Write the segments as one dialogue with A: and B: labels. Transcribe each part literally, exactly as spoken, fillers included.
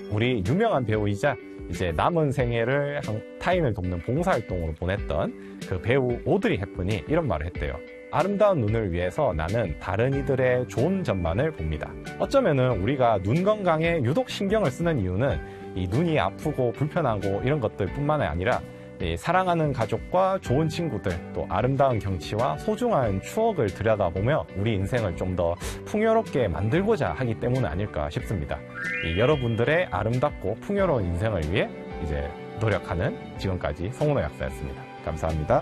A: 우리 유명한 배우이자 이제 남은 생애를 타인을 돕는 봉사활동으로 보냈던 그 배우 오드리 헵번이 이런 말을 했대요. 아름다운 눈을 위해서 나는 다른 이들의 좋은 점만을 봅니다. 어쩌면은 우리가 눈 건강에 유독 신경을 쓰는 이유는 이 눈이 아프고 불편하고 이런 것들 뿐만 아니라 사랑하는 가족과 좋은 친구들, 또 아름다운 경치와 소중한 추억을 들여다보며 우리 인생을 좀 더 풍요롭게 만들고자 하기 때문 아닐까 싶습니다. 여러분들의 아름답고 풍요로운 인생을 위해 이제 노력하는 지금까지 송은호 약사였습니다. 감사합니다.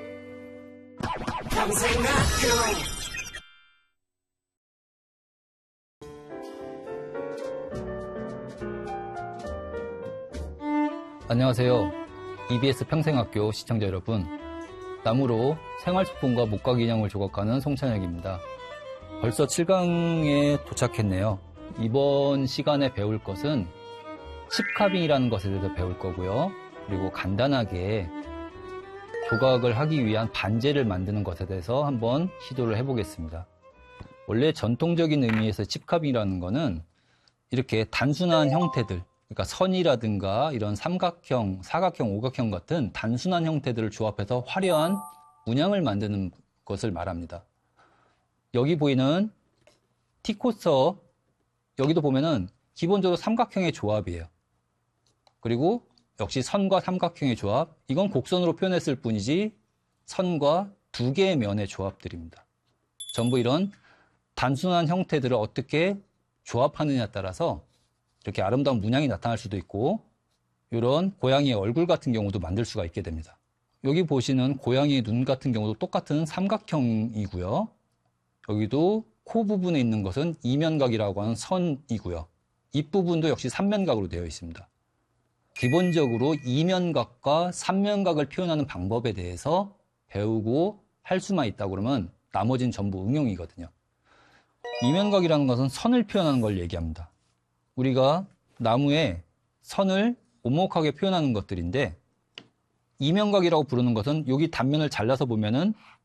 B: 안녕하세요. 이비에스 평생학교 시청자 여러분, 나무로 생활식품과 목각인형을 조각하는 송찬혁입니다. 벌써 칠 강에 도착했네요. 이번 시간에 배울 것은 칩카빙이라는 것에 대해서 배울 거고요. 그리고 간단하게 조각을 하기 위한 반제를 만드는 것에 대해서 한번 시도를 해보겠습니다. 원래 전통적인 의미에서 칩카빙이라는 것은 이렇게 단순한 형태들, 그러니까 선이라든가 이런 삼각형, 사각형, 오각형 같은 단순한 형태들을 조합해서 화려한 문양을 만드는 것을 말합니다. 여기 보이는 티코서, 여기도 보면은 기본적으로 삼각형의 조합이에요. 그리고 역시 선과 삼각형의 조합, 이건 곡선으로 표현했을 뿐이지 선과 두 개의 면의 조합들입니다. 전부 이런 단순한 형태들을 어떻게 조합하느냐에 따라서 이렇게 아름다운 문양이 나타날 수도 있고 이런 고양이의 얼굴 같은 경우도 만들 수가 있게 됩니다. 여기 보시는 고양이의 눈 같은 경우도 똑같은 삼각형이고요. 여기도 코 부분에 있는 것은 이면각이라고 하는 선이고요. 입 부분도 역시 삼면각으로 되어 있습니다. 기본적으로 이면각과 삼면각을 표현하는 방법에 대해서 배우고 할 수만 있다고 그러면 나머지는 전부 응용이거든요. 이면각이라는 것은 선을 표현하는 걸 얘기합니다. 우리가 나무에 선을 오목하게 표현하는 것들인데, 이면각이라고 부르는 것은 여기 단면을 잘라서 보면은